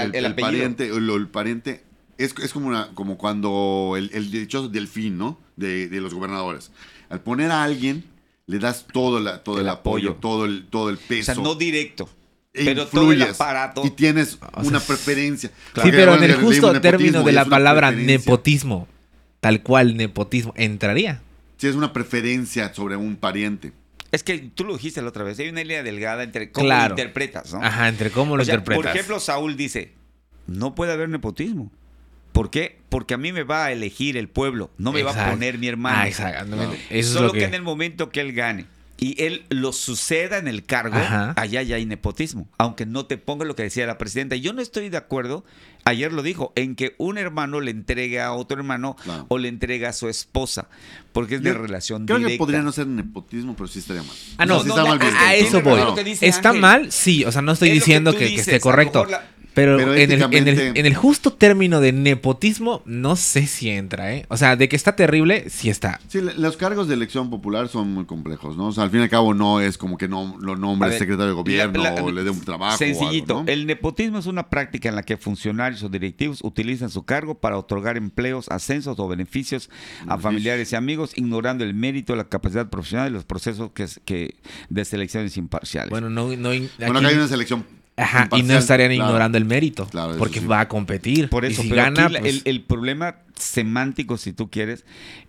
el pariente, el pariente es como cuando el dichoso delfín, ¿no? De los gobernadores. Al poner a alguien, le das todo el apoyo, todo el peso. O sea, no directo. E pero todo el influyes aparato. y tienes una preferencia. Sí, pero en el Bueno, justo nepotismo, término de y la es una palabra preferencia. nepotismo, tal cual nepotismo, ¿entraría? Sí, es una preferencia sobre un pariente. Es que tú lo dijiste la otra vez. Hay una línea delgada entre cómo Claro. lo interpretas, ¿no? Ajá, entre cómo lo O sea, interpretas. por ejemplo, Saúl dice, no puede haber nepotismo. ¿Por qué? Porque a mí me va a elegir el pueblo, no me va a Exacto. poner mi hermano. Exactamente. No. Eso Solo es lo que en el momento que él gane y él lo suceda en el cargo, Ajá. allá ya hay nepotismo. Aunque no te ponga lo que decía la presidenta. Yo no estoy de acuerdo, ayer lo dijo, en que un hermano le entregue a otro hermano Claro. o le entregue a su esposa. Porque es de relación Creo directa. que podría no ser nepotismo, pero sí estaría mal. Ah, no, sí no, está no, mal es visto. que a eso tiene voy. razón lo que dice ¿Está Ángel. mal? Sí, o sea, no estoy Es lo que diciendo tú que dices, esté a lo correcto. mejor la- Pero Pero en éticamente- el justo término de nepotismo, no sé si entra, ¿eh? O sea, de que está terrible, sí está. Sí, los cargos de elección popular son muy complejos, ¿no? O sea, al fin y al cabo no es como que no lo nombre A ver, secretario de gobierno la- o le dé un trabajo. Sencillito. O algo, ¿no? El nepotismo es una práctica en la que funcionarios o directivos utilizan su cargo para otorgar empleos, ascensos o beneficios a familiares y amigos, ignorando el mérito, la capacidad profesional y los procesos de selecciones imparciales. Bueno, Bueno, aquí- acá hay una selección. Ajá, y no imparcial, estarían claro. ignorando el mérito, Claro, eso porque sí. va a competir. Por eso, y si pero gana, aquí pues, el problema semántico, si tú quieres,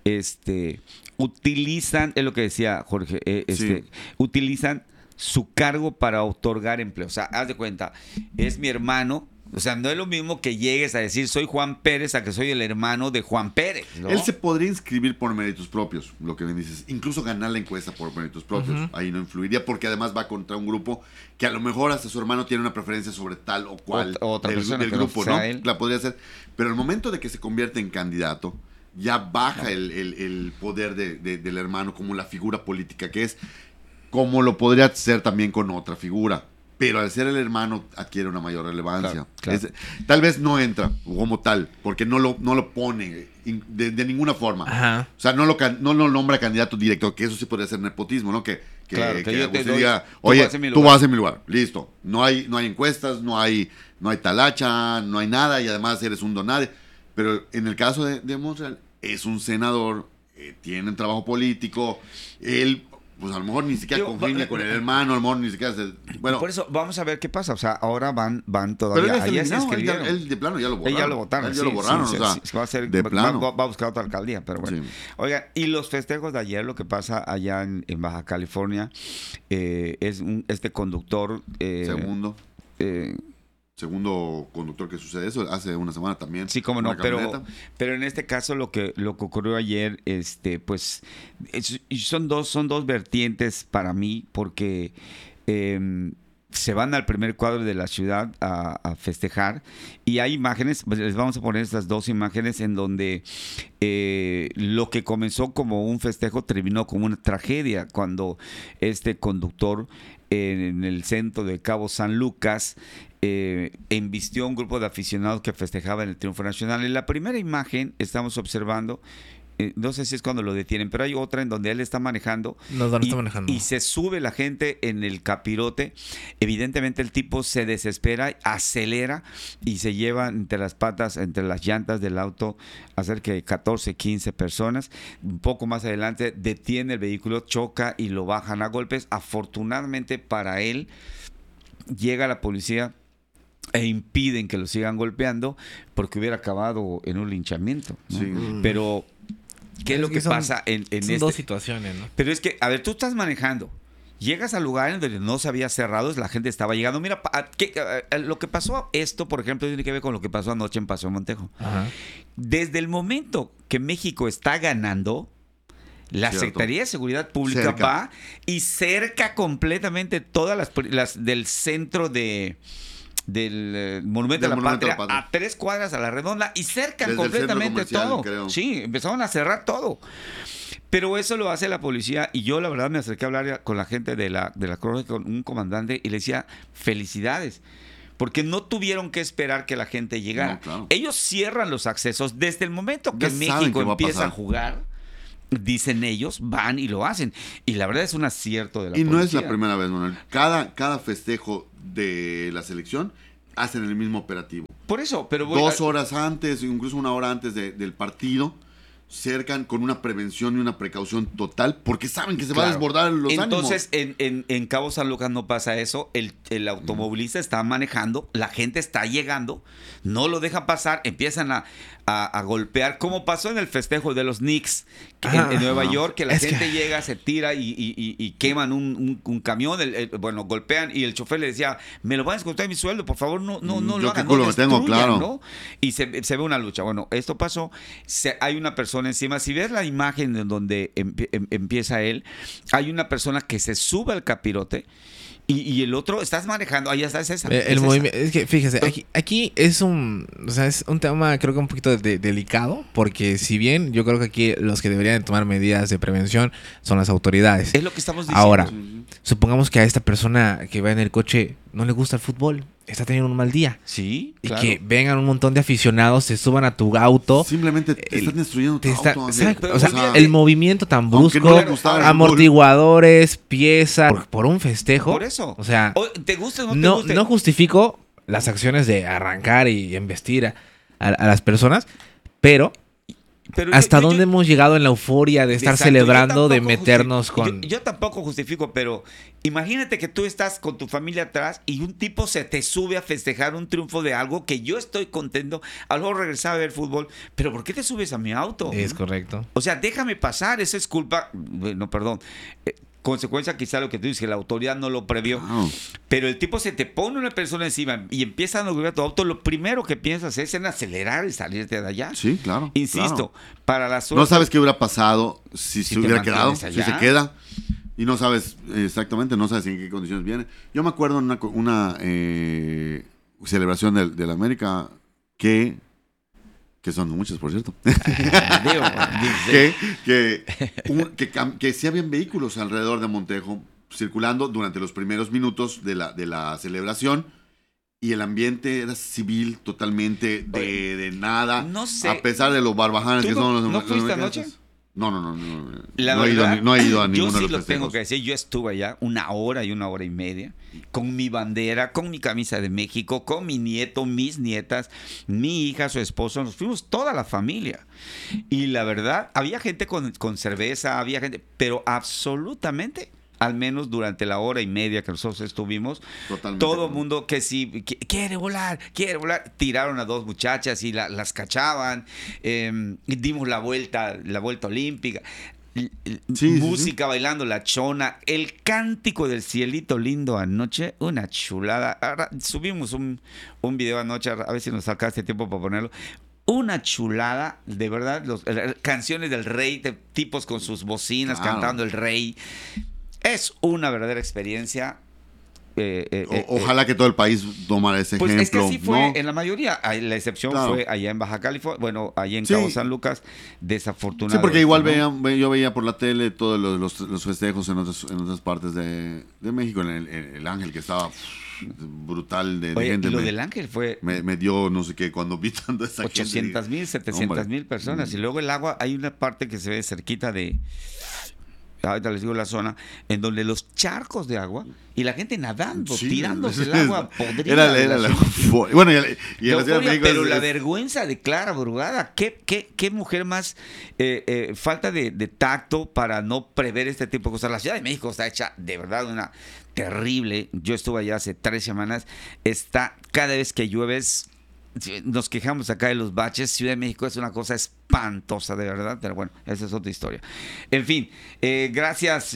utilizan, es lo que decía Jorge, Sí. utilizan su cargo para otorgar empleo. O sea, haz de cuenta, es mi hermano. O sea, no es lo mismo que llegues a decir soy Juan Pérez a que soy el hermano de Juan Pérez, ¿no? Él se podría inscribir por méritos propios, lo que bien dices. Incluso ganar la encuesta por méritos propios. Ujú. Ahí no influiría porque además va contra un grupo que a lo mejor hasta su hermano tiene una preferencia sobre tal o cual Otra persona del que no grupo, sea ¿no? él. La podría hacer. Pero el momento de que se convierte en candidato, ya baja el poder del hermano como la figura política que es, como lo podría ser también con otra figura. Pero al ser el hermano adquiere una mayor relevancia. Claro. Tal vez no entra como tal, porque no lo pone de ninguna forma. Ajá. O sea, no lo nombra candidato directo, que eso sí podría ser nepotismo, ¿no? Que Claro, que yo te usted doy, diga, tú oye, vas en mi tú lugar". vas en mi lugar, listo. No hay encuestas, no hay talacha, no hay nada, y además eres un donadie. Pero en el caso de Monreal, es un senador, tiene un trabajo político, él, pues a lo mejor ni siquiera Yo- congenia con el hermano, a lo mejor ni siquiera bueno, Por eso, vamos a ver qué pasa. O sea, ahora van pero todavía. él está Ayer se eliminado, inscribieron. él de plano ya lo borraron. Ya lo votaron. Él ya lo borraron, o sea, va a ser, de plano. va a buscar otra alcaldía, pero bueno. Sí. Oigan, y los festejos de ayer, lo que pasa allá en Baja California, es este conductor. Segundo conductor que sucede eso, hace una semana también. Sí, cómo una no, pero camioneta. en este caso lo que ocurrió ayer, pues son dos vertientes para mí, porque se van al primer cuadro de la ciudad a festejar y hay imágenes, pues les vamos a poner estas dos imágenes en donde lo que comenzó como un festejo terminó como una tragedia cuando este conductor en el centro de Cabo San Lucas embistió a un grupo de aficionados que festejaban el triunfo nacional. En la primera imagen estamos observando, no sé si es cuando lo detienen, pero hay otra en donde él está manejando. No, no está manejando. Y se sube la gente en el capirote. Evidentemente el tipo se desespera, acelera y se lleva entre las patas, entre las llantas del auto a cerca de 14, 15 personas. Un poco más adelante detiene el vehículo, choca y lo bajan a golpes. Afortunadamente para él llega la policía e impiden que lo sigan golpeando porque hubiera acabado en un linchamiento, ¿no? Sí. Pero ¿qué es lo que son- pasa en Son dos situaciones, ¿no? Pero es que, a ver, tú estás manejando, llegas al lugar en donde no se había cerrado, la gente estaba llegando. Mira, lo que pasó esto, por ejemplo, tiene que ver con lo que pasó anoche en Paseo Montejo. Ajá. Desde el momento que México está ganando, la Cierto. Secretaría de Seguridad Pública Cerca. va y cerca completamente todas las del centro del Monumento a Del la Monumento a la Patria Patria. a 3 cuadras a la redonda y cercan Desde el centro completamente comercial, todo. creo. Sí, empezaron a cerrar todo. Pero eso lo hace la policía y yo la verdad me acerqué a hablar con la gente de la Cruz, con un comandante y le decía felicidades. Porque no tuvieron que esperar que la gente llegara. No, claro. Ellos cierran los accesos desde el momento que Ya saben México qué va a empieza a pasar. jugar. Dicen ellos, van y lo hacen. Y la verdad es un acierto de la Y policía. no es la primera vez, Manuel. Cada festejo de la selección hacen el mismo operativo. Por eso, pero 2 horas antes, incluso 1 hora antes del partido, cercan con una prevención y una precaución total, porque saben que se va a desbordar los Entonces, ánimos. en Cabo San Lucas no pasa eso. El automovilista está manejando, la gente está llegando, no lo dejan pasar, empiezan a golpear, como pasó en el festejo de los Knicks en Nueva York, que la gente llega, se tira y queman un camión, bueno, golpean, y el chofer le decía, me lo van a descontar mi sueldo, por favor, no lo hagan, no destruyan, claro. ¿no? Y se ve una lucha. Bueno, esto pasó, hay una persona encima. Si ves la imagen en donde empieza él, hay una persona que se sube al capirote y el otro, estás manejando, ahí está, es esa. El movimiento, es que fíjese, aquí es un tema creo que un poquito delicado, porque si bien yo creo que aquí los que deberían tomar medidas de prevención son las autoridades. Es lo que estamos diciendo. Ahora, supongamos que a esta persona que va en el coche no le gusta el fútbol, está teniendo un mal día. Sí, claro. Y que vengan un montón de aficionados, se suban a tu auto. Simplemente te están destruyendo tu auto. O sea, el movimiento tan brusco, amortiguadores, piezas, por un festejo. Por eso. O sea, ¿te gusta o no te gusta? No justifico las acciones de arrancar y embestir a las personas, pero ¿hasta dónde hemos llegado en la euforia de estar celebrando, de meternos con...? Yo tampoco justifico, pero imagínate que tú estás con tu familia atrás y un tipo se te sube a festejar un triunfo de algo que yo estoy contento. A lo mejor regresaba a ver fútbol, pero ¿por qué te subes a mi auto? Es correcto. O sea, déjame pasar, eso es culpa... No, perdón. Consecuencia quizá lo que tú dices, que la autoridad no lo previó. Wow. Pero el tipo se te pone una persona encima y empieza a mover tu auto, lo primero que piensas es en acelerar y salirte de allá. Sí, claro. Insisto, claro. Para las No sabes qué hubiera pasado si se hubiera quedado, allá. Si se queda. Y no sabes exactamente, no sabes en qué condiciones viene. Yo me acuerdo en una celebración del América que son muchas, por cierto, que sí habían vehículos alrededor de Montejo circulando durante los primeros minutos de la celebración, y el ambiente era civil totalmente, de nada, no sé, a pesar de los barbajanes que son los... ¿No fuiste anoche? No. No he ido a ninguno de los Yo sí lo festejos. tengo que decir. Yo estuve allá 1 hora y 1 hora y media con mi bandera, con mi camisa de México, con mi nieto, mis nietas, mi hija, su esposo. Nos fuimos toda la familia. Y la verdad, había gente con cerveza, había gente, pero absolutamente, al menos durante la hora y media que nosotros estuvimos, totalmente, todo el mundo que sí quiere volar, tiraron a 2 muchachas y las cachaban, dimos la vuelta olímpica, música, bailando la chona, el cántico del cielito lindo anoche, una chulada. Ahora, subimos un video anoche, a ver si nos saca este tiempo para ponerlo. Una chulada, de verdad, canciones del rey, de tipos con sus bocinas, cantando el rey. Es una verdadera experiencia. Ojalá que todo el país tomara ese ejemplo. Es que así fue, ¿no? En la mayoría. La excepción fue allá en Baja California, bueno, allá en Cabo San Lucas, desafortunadamente. Sí, porque igual yo veía por la tele todos los festejos en otras partes de México, en el Ángel, que estaba brutal de gente. Lo del Ángel fue... Me dio no sé qué, cuando vi tanto esa 800,000, 700,000 personas. Y luego el agua, hay una parte que se ve cerquita de... Ahorita les digo la zona, en donde los charcos de agua y la gente nadando, tirándose el agua podrida. Bueno, y en la Ciudad de México pero la vergüenza de Clara Brugada, ¿qué mujer más falta de tacto para no prever este tipo de cosas? La Ciudad de México está hecha de verdad una terrible. Yo estuve allá hace 3 semanas. Está, cada vez que llueve, nos quejamos acá de los baches. Ciudad de México es una cosa espantosa, de verdad, pero bueno, esa es otra historia. En fin, gracias,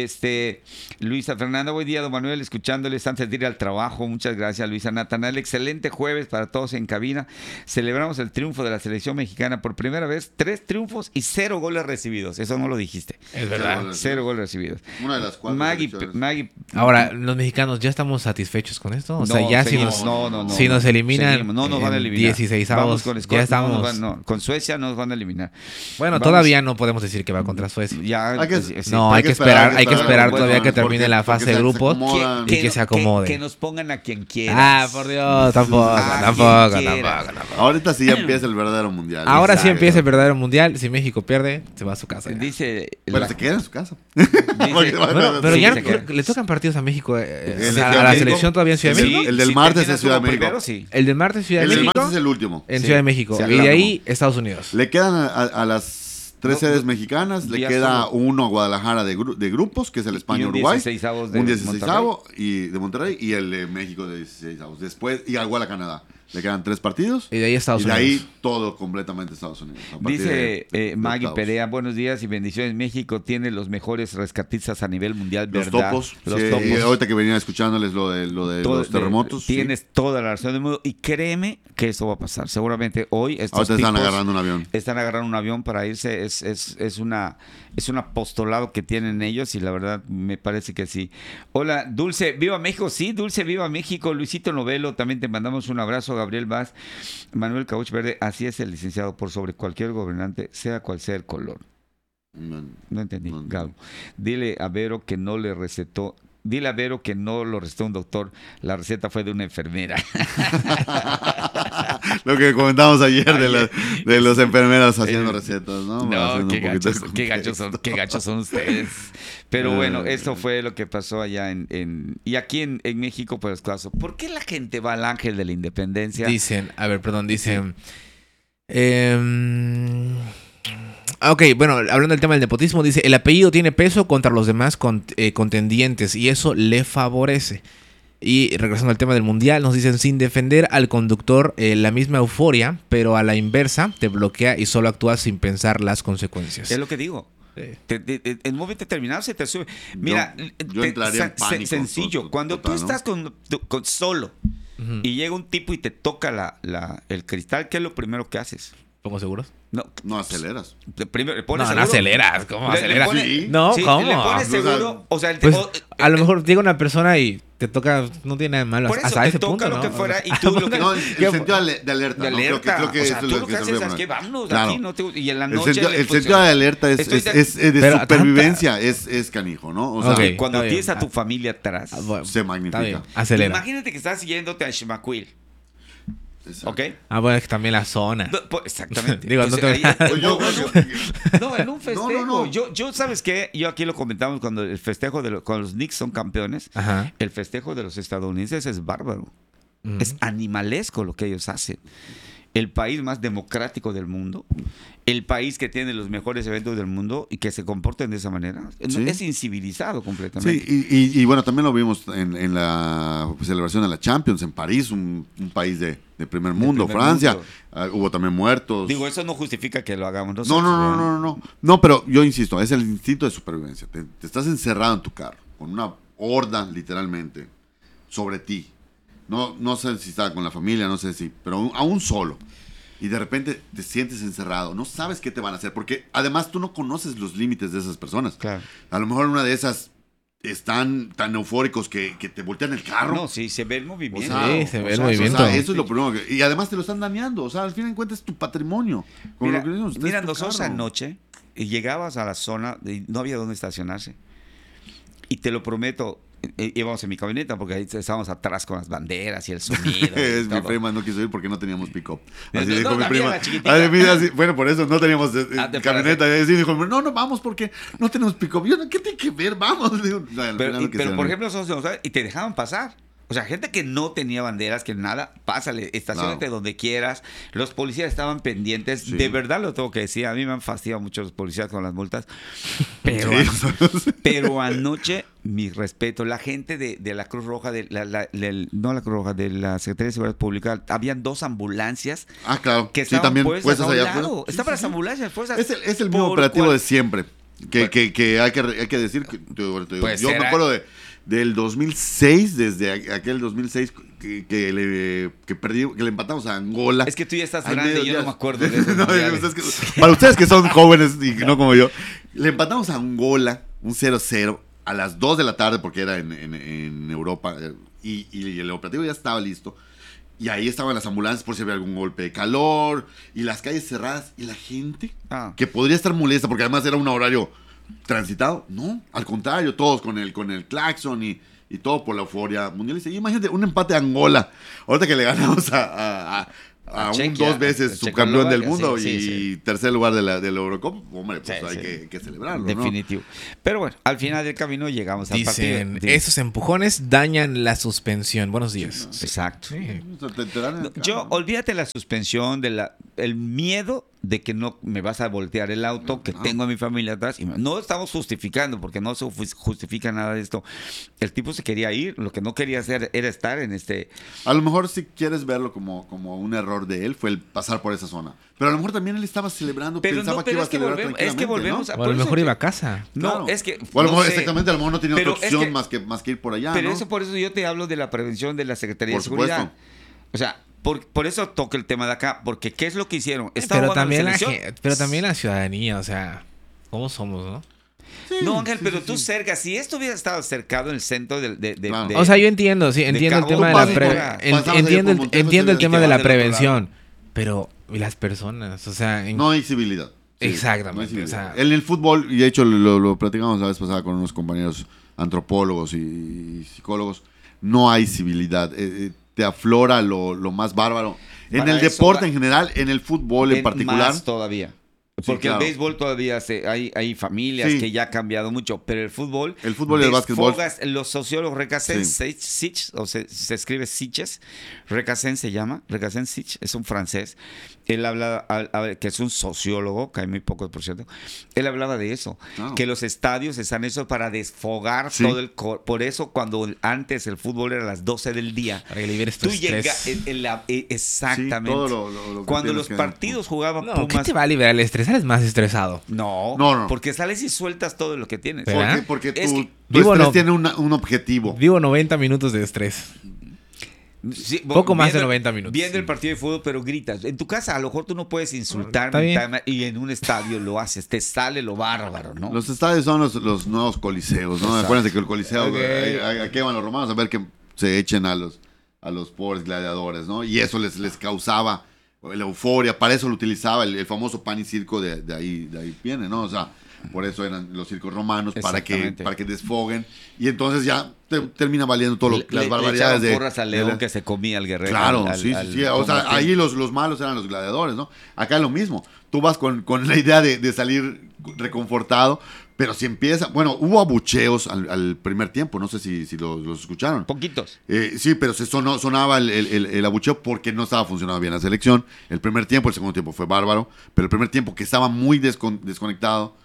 Luisa Fernanda. Buen día, don Manuel, escuchándoles antes de ir al trabajo. Muchas gracias, Luisa. Natanael, excelente jueves para todos en cabina. Celebramos el triunfo de la selección mexicana por primera vez, 3 triunfos y 0 goles recibidos. Eso no lo dijiste. Es verdad. 0 goles recibidos. Una de las 4 Maggie. Ahora, los mexicanos, ¿ya estamos satisfechos con esto? O sea, no, ya seguimos, si nos eliminan, no nos van a eliminar. 16avos, ya estamos... Con Suecia nos van van a eliminar. Bueno, todavía no podemos decir que va contra Suecia. Hay que esperar todavía que termine la fase de grupos y que se acomode. Que nos pongan a quien quiera. Por Dios, tampoco. Ahorita sí ya empieza el verdadero mundial. Ahora sí empieza el verdadero mundial. Si México pierde, se va a su casa. Pero se queda en su casa. Pero ya le tocan partidos a México. A la selección todavía en Ciudad de México. El del martes es Ciudad de México. El del martes Ciudad de México. El del martes es el último. En Ciudad de México. Y de ahí Estados Unidos. Le quedan a las 3 sedes mexicanas, le queda uno a Guadalajara de grupos, que es el España-Uruguay. Un 16avo de Monterrey y el de México de 16avos. Después, y igual a Canadá. Le quedan 3 partidos. Y de ahí Estados Unidos. Y de ahí todo completamente Estados Unidos. Dice Maggie Perea, buenos días y bendiciones. México tiene los mejores rescatistas a nivel mundial, ¿verdad? Los topos. Y ahorita que venía escuchándoles lo de los terremotos. Tienes toda la razón del mundo. Y créeme que eso va a pasar. Seguramente hoy ahorita están agarrando un avión. Están agarrando un avión para irse. Es un apostolado que tienen ellos y la verdad me parece que sí. Hola, Dulce, viva México. Sí, Dulce, viva México. Luisito Novelo, también te mandamos un abrazo. Gabriel Vaz, Manuel Cauch Verde, así es el licenciado, por sobre cualquier gobernante, sea cual sea el color. No entendí, Gabo. Dile a Vero que no le recetó. Dile a Vero que no lo recetó un doctor. La receta fue de una enfermera. Lo que comentamos ayer de las enfermeras haciendo recetas, ¿no? No, qué gachos son ustedes. Pero bueno, eso fue lo que pasó allá y aquí en México, por el caso. ¿Por qué la gente va al Ángel de la Independencia? Dicen. Ok, bueno, hablando del tema del nepotismo, dice, el apellido tiene peso contra los demás contendientes y eso le favorece. Y regresando al tema del mundial, nos dicen, sin defender al conductor, la misma euforia, pero a la inversa, te bloquea y solo actúas sin pensar las consecuencias. Es lo que digo. En un momento determinado se te sube. Mira, yo entraría en pánico. Sencillo, cuando tú estás con solo y llega un tipo y te toca el cristal, ¿qué es lo primero que haces? ¿Pongo seguros? No aceleras. Primero, no aceleras. ¿Cómo aceleras? ¿Sí? No, ¿cómo? Le pones seguro. O sea, pues, a lo mejor llega una persona y te toca, no tiene nada de malo. Por eso hasta te ese toca punto, lo que fuera y tú lo que... No, el sentido de alerta. De alerta. Creo que o sea, eso tú es lo que haces es que vámonos claro. aquí. No y en la noche... El sentido de alerta es de supervivencia. Es canijo, ¿no? O sea, cuando tienes a tu familia atrás, se magnifica. Acelera. Imagínate que estás yéndote a Ximaquil. ¿Ok? Bueno, es que también la zona. Exactamente. Digo, entonces, no, en un festejo. No. Yo, ¿sabes qué? Yo aquí lo comentamos cuando el festejo cuando los Knicks son campeones. Ajá. El festejo de los estadounidenses es bárbaro. Es animalesco lo que ellos hacen. El país más democrático del mundo, el país que tiene los mejores eventos del mundo y que se comporten de esa manera, es incivilizado completamente. Sí, y bueno, también lo vimos en la celebración de la Champions en París, un país de primer mundo, Francia. Hubo también muertos. Digo, eso no justifica que lo hagamos nosotros. No, pero yo insisto, es el instinto de supervivencia. Te estás encerrado en tu carro con una horda, literalmente, sobre ti. No sé si estaba con la familia, no sé si, pero aún solo. Y de repente te sientes encerrado, no sabes qué te van a hacer, porque además tú no conoces los límites de esas personas. Claro. A lo mejor una de esas están tan eufóricos que te voltean el carro. No, sí, se ve el movimiento. Se ve el movimiento. O sea, eso es lo primero y además te lo están dañando. O sea, al fin de cuentas es tu patrimonio. Mira, nosotros anoche llegabas a la zona y no había dónde estacionarse. Y te lo prometo, íbamos en mi camioneta porque ahí estábamos atrás con las banderas y el sonido. Mi prima no quiso ir porque no teníamos pick-up. Así No, dijo mi prima. Bueno, por eso no teníamos camioneta. Y así dijo, no vamos porque no tenemos pick-up. Yo, ¿qué tiene que ver? Vamos. Digo, pero por ejemplo, y te dejaban pasar. O sea, gente que no tenía banderas, que nada, pásale, estacionate donde quieras. Los policías estaban pendientes. Sí. De verdad lo tengo que decir. A mí me han fastidiado mucho los policías con las multas. Pero anoche, mi respeto, la gente de la Cruz Roja, no la Cruz Roja, de la Secretaría de Seguridad Pública, habían 2 ambulancias. Ah, claro. Que estaban también puestas a un allá lado. Estaban las ambulancias puestas. Es el mismo operativo de siempre. Que hay que decir. Yo me acuerdo del 2006, desde aquel 2006 que le empatamos a Angola. Es que tú ya estás grande y yo no me acuerdo de eso. Para ustedes que son jóvenes y no como yo, le empatamos a Angola un 0-0 a las 2 de la tarde porque era en Europa y el operativo ya estaba listo. Y ahí estaban las ambulancias por si había algún golpe de calor. Y las calles cerradas. Y la gente que podría estar molesta porque además era un horario transitado. No, al contrario, todos con el claxon y todo por la euforia mundialista. Y imagínate, un empate a Angola. Ahorita que le ganamos a Chequia, 2 veces subcampeón del mundo sí, y sí. tercer lugar de la Eurocopa, hombre, pues Sí, hay sí. que celebrarlo, Definitivo. Pero bueno, al final del camino llegamos al Dicen, partido. esos empujones dañan la suspensión. Buenos días. Exacto. Sí. ¿no? Te dan en el Yo, carro. olvídate la suspensión, el miedo de que no me vas a voltear el auto, que tengo a mi familia atrás. Y no estamos justificando, porque no se justifica nada de esto. El tipo se quería ir, lo que no quería hacer era estar en este... A lo mejor si quieres verlo como un error de él, fue el pasar por esa zona. Pero a lo mejor también él estaba celebrando, Pero pensaba no, que pero iba a es que celebrar volvemos, tranquilamente, volvemos ¿no? a... O a lo mejor iba a casa. No, Claro. es que... O a lo no mejor, sé. exactamente, a lo mejor no tenía Pero otra es opción que- más que ir por allá, Pero ¿no? por eso yo te hablo de la prevención de la Secretaría Por de Seguridad. supuesto. O sea, por eso toca el tema de acá, porque ¿qué es lo que hicieron? Estaba Pero jugando también, la selección. pero también la ciudadanía, o sea, ¿cómo somos, no? Sí, No, Ángel, sí, pero sí, tú sí. cerca, si esto hubiera estado cercado en el centro de Claro. O sea, yo entiendo, sí, entiendo el Cabo tema de Paz, la pasamos ahí entiendo, por Montejo, entiendo el y tema te de la vas del otro prevención, pero ¿y las personas? O sea, No hay civilidad. Sí, Exactamente, no hay civilidad. o sea- En el fútbol, y de hecho lo platicamos la vez pasada con unos compañeros antropólogos y psicólogos, no hay civilidad. Te aflora lo más bárbaro. En Para el eso deporte va- en general, en el fútbol en particular. Más todavía. Sí, Porque claro. el béisbol todavía hay familias Sí. que ya ha cambiado mucho, pero el fútbol Y el básquetbol. Los sociólogos Recassin Sich, o se escribe Siches, Recassin se llama, Recassin Sich, es un francés. Él habla, que es un sociólogo, que hay muy pocos por cierto. Él hablaba de eso, Claro. que los estadios están hechos para desfogar Sí. todo por eso cuando antes el fútbol era a las 12 del día. para que liberes tu Tú llegas estrés. exactamente. Sí, todo lo que Cuando tienes los que- partidos jugaban No, ¿qué Pumas. te va a liberar el estrés? Sales más estresado. No, No. porque sales y sueltas todo lo que tienes. ¿Verdad? Porque Es que- tu Vivo estrés no- tiene un objetivo. Vivo 90 minutos de estrés. Sí, Poco más de viendo- 90 minutos. Viendo el partido de fútbol, pero gritas. En tu casa a lo mejor tú no puedes insultar Está bien. y en un estadio lo haces. Te sale lo bárbaro, ¿no? Los estadios son los nuevos coliseos, ¿no? Exacto. Acuérdense que el coliseo, Ok. ¿a qué van los romanos? A ver que se echen a los pobres gladiadores, ¿no? Y eso les causaba la euforia, para eso lo utilizaba el famoso pan y circo, de ahí viene, ¿no? O sea, por eso eran los circos romanos, para Exactamente. que desfoguen, y entonces ya termina valiendo todo las Le barbaridades echaban porras al de león la- que se comía al guerrero. Claro, al- sí. al O sea, combatiente. ahí los malos eran los gladiadores, ¿no? Acá es lo mismo. Tú vas con la idea de salir reconfortado, pero si empieza... Bueno, hubo abucheos al primer tiempo, no sé si los escucharon. Poquitos. Sí, pero sonaba el abucheo porque no estaba funcionando bien la selección. El primer tiempo, el segundo tiempo fue bárbaro, pero el primer tiempo que estaba muy desconectado,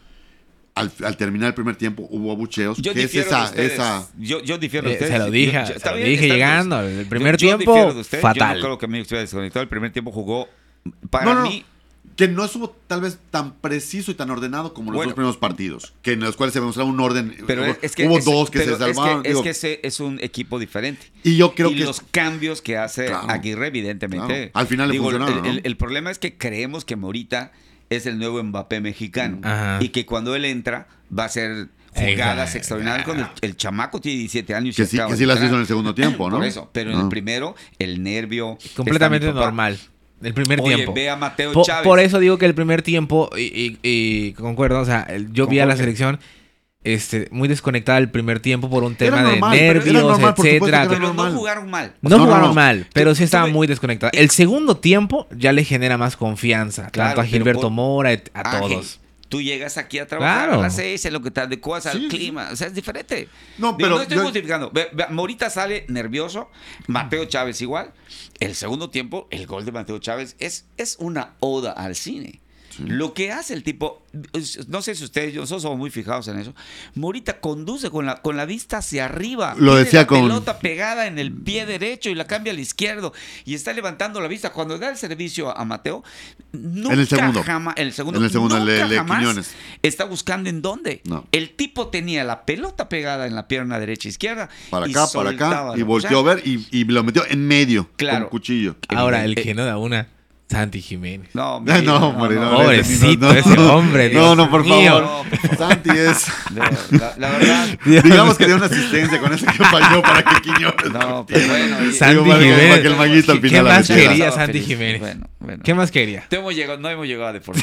al terminar el primer tiempo hubo abucheos. Yo ¿Qué es difiero de esa, ustedes. esa Yo difiero de ustedes. Se lo dije, Yo- se está lo bien, dije está bien. llegando. El primer Yo tiempo, difiero de usted. Yo fatal. no creo que me estuviera desconectado. El primer tiempo jugó, para No, mí, que no estuvo tal vez tan preciso y tan ordenado como los Bueno. dos primeros partidos, que en los cuales se demostraba un orden. pero es que hubo es- dos que pero se salvaron. Es digo, que ese es un equipo diferente. y yo creo y que los cambios que hace Claro. Aguirre, evidentemente. Claro. Al final le funcionaron, ¿no? el problema es que creemos que Morita es el nuevo Mbappé mexicano. Ajá. Y que cuando él entra va a ser jugadas Exacto. extraordinarias. Cuando el chamaco tiene 17 años. y que sí acaba de las entrar. hizo en el segundo tiempo, ¿no? Por eso, pero en Ah. el primero, el nervio. Completamente está mi papá. normal. El primer Oye, tiempo. ve a Mateo Po- Chávez. Por eso digo que el primer tiempo, y concuerdo, o sea, yo vi a la Concuerdo. selección muy desconectada el primer tiempo por un tema Era de normal, pero era nervios, normal, por supuesto etcétera. que era Pero normal. no jugaron mal. No No, jugaron no. mal, pero sí estaba tuve- muy desconectado. El segundo tiempo ya le genera más confianza, Claro, tanto a pero Gilberto por- Mora, a Ángel, todos. Tú llegas aquí a trabajar Claro. a las 6, lo que te adecuas al Sí, sí. clima. O sea, es diferente. No, Digo, pero no estoy yo- justificando. Morita sale nervioso. Mateo Chávez igual. El segundo tiempo, el gol de Mateo Chávez es una oda al cine. Lo que hace el tipo, no sé si ustedes, nosotros somos muy fijados en eso. Morita conduce con la vista hacia arriba. Lo Tiene decía la con- pelota pegada en el pie derecho y la cambia al izquierdo y está levantando la vista. Cuando da el servicio a Mateo, nunca En el segundo. jamás, En el segundo, el nunca de jamás Quiñones. está buscando en dónde. No. El tipo tenía la pelota pegada en la pierna derecha e izquierda. Para y acá, soltaba, y ¿no? volteó O sea, a ver y lo metió en medio, Claro. con cuchillo. Ahora, el evidente- que no da una. Santi Jiménez. No, No, hombre, no. Pobrecito no. ese hombre. No, Dios por mío. favor. No, por favor. Santi es. La verdad. Digamos que dio una asistencia con ese que falló para que Quiñones. No, pero bueno. Santi Digo, para Jiménez. que el Maguito al ¿Qué final la más metiera. quería Estaba Santi feliz. Jiménez? Bueno. ¿Qué más quería? No hemos llegado a deportes.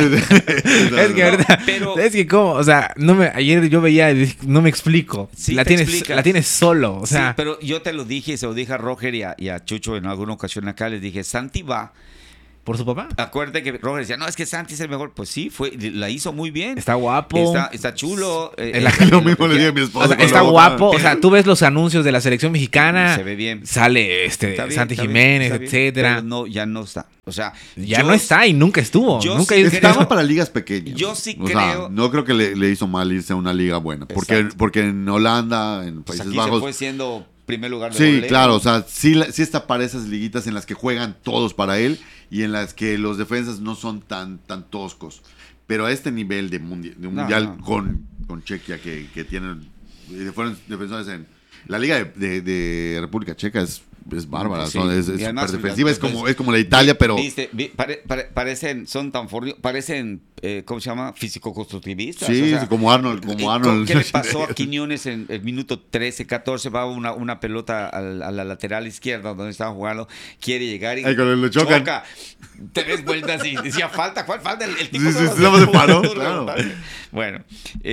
Es que ahorita, pero- es que como, o sea, ayer yo veía y dije, no me explico. Sí, la te tienes explicas. solo, o sea, Sí, pero yo te lo dije, se lo dije a Roger y a Chucho en alguna ocasión acá, les dije, Santi va. por su papá. Acuérdate que Roger decía, no, es que Santi es el mejor. Pues sí, la hizo muy bien. Está guapo. Está chulo. Lo mismo le dije a mi O esposa. sea, cuando está lo guapo, votaron. o sea, tú ves los anuncios de la selección mexicana, Se ve bien. sale Está bien, Santi está bien, Jiménez, está bien, etcétera. pero no, ya no está. O sea, Ya yo- no está y nunca estuvo. yo Nunca sí hizo- creo- Estaba para ligas pequeñas. Yo sí O sea, creo- no creo que le hizo mal irse a una liga buena. Exacto. Porque en Holanda, en Pues Países aquí Bajos. se fue siendo primer lugar de Sí, goleo. claro, o sea, sí está para esas liguitas en las que juegan todos para él y en las que los defensas no son tan toscos. Pero a este nivel de mundial no. con Chequia que tienen, fueron defensores en la Liga de República Checa es bárbara, Sí. es Y además, súper defensiva, entonces, es como la Italia, pero Viste, parecen, son tan parecen, ¿cómo se llama? Físico-constructivistas. sí, o sea, como Arnold. ¿Qué le pasó a Quiñones en el minuto 13, 14? Va una pelota a la lateral izquierda donde estaba jugando, quiere llegar y Ay, cuando lo chocan. choca 3 vueltas y decía, falta, ¿cuál falta? El tipo Sí, solo- nada más se paró, claro. Bueno,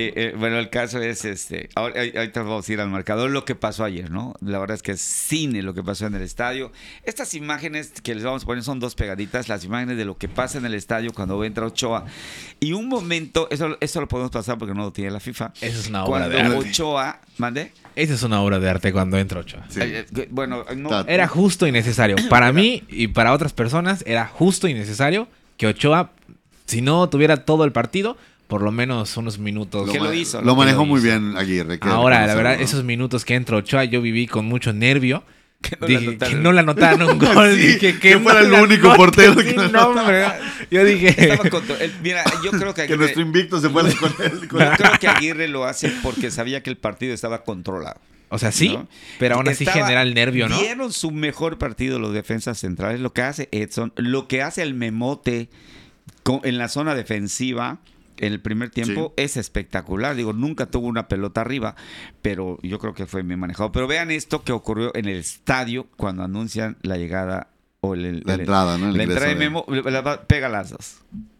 el caso es ahorita vamos a ir al marcador, lo que pasó ayer, ¿no? La verdad es que es cine lo que pasó en el estadio. Estas imágenes que les vamos a poner son 2 pegaditas, las imágenes de lo que pasa en el estadio cuando entra Ochoa. Y un momento, eso lo podemos pasar porque no lo tiene la FIFA. Esa es una obra Cuando de arte. Ochoa, ¿mande? Esa es una obra de arte cuando entra Ochoa. Sí. Bueno, no, Está- Era justo y necesario. Para mí y para otras personas era justo y necesario que Ochoa, si no tuviera todo el partido, por lo menos unos minutos. ¿Qué lo hizo? Lo ¿Qué manejó lo muy hizo? bien Aguirre. que Ahora, la reconocerlo, verdad, ¿no? esos minutos que entra Ochoa, yo viví con mucho nervio. Que no le Dije anotaron. que no le anotaron un gol. Sí, Dije que no fuera el le único anoten, portero que sí, no no, hombre. Yo dije. Estaba mira, yo creo que Que Aguirre, nuestro invicto se fue con él. yo creo que Aguirre lo hace porque sabía que el partido estaba controlado. O sea, sí, ¿no? pero aún así Estaba- genera el nervio, ¿no? Dieron su mejor partido los defensas centrales. Lo que hace Edson, lo que hace el Memote en la zona defensiva en el primer tiempo es espectacular. Digo, nunca tuvo una pelota arriba, pero yo creo que fue bien manejado. Pero vean esto que ocurrió en el estadio cuando anuncian la llegada o La entrada, ¿no? El la ingreso entrada de de- Memo. Pega las dos.